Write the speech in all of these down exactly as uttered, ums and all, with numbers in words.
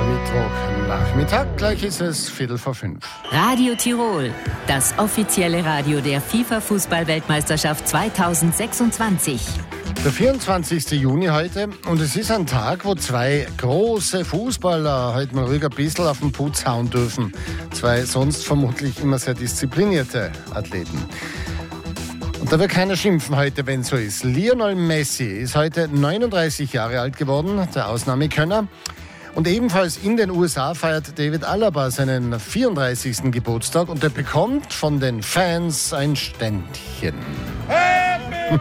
Mittwochnachmittag, gleich ist es Viertel vor fünf. Radio Tirol, das offizielle Radio der FIFA-Fußball-Weltmeisterschaft zweitausendsechsundzwanzig. Der vierundzwanzigste Juni heute und es ist ein Tag, wo zwei große Fußballer heute mal ruhig ein bisschen auf den Putz hauen dürfen. Zwei sonst vermutlich immer sehr disziplinierte Athleten. Und da wird keiner schimpfen heute, wenn so ist. Lionel Messi ist heute neununddreißig Jahre alt geworden, der Ausnahmekönner. Und ebenfalls in den U S A feiert David Alaba seinen vierunddreißigsten Geburtstag und er bekommt von den Fans ein Ständchen. Happy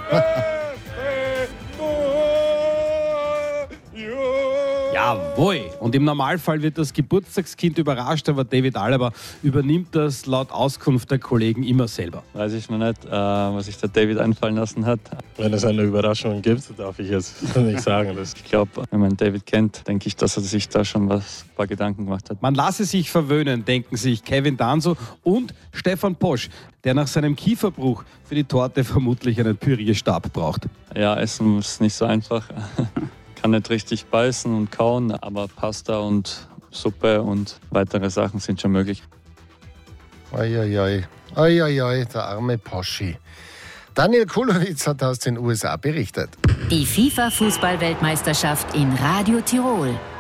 Jawohl. Und im Normalfall wird das Geburtstagskind überrascht, aber David Alaba übernimmt das laut Auskunft der Kollegen immer selber. Weiß ich noch nicht, äh, was sich der David einfallen lassen hat. Wenn es eine Überraschung gibt, darf ich jetzt nicht sagen. Das ich glaube, wenn man David kennt, denke ich, dass er sich da schon was, ein paar Gedanken gemacht hat. Man lasse sich verwöhnen, denken sich Kevin Danso und Stefan Posch, der nach seinem Kieferbruch für die Torte vermutlich einen Pürierstab braucht. Ja, Essen ist nicht so einfach. Kann nicht richtig beißen und kauen, aber Pasta und Suppe und weitere Sachen sind schon möglich. Eieiei, eieiei, der arme Poschi. Daniel Kulowitz hat aus den U S A berichtet. Die FIFA-Fußball-Weltmeisterschaft in Radio Tirol.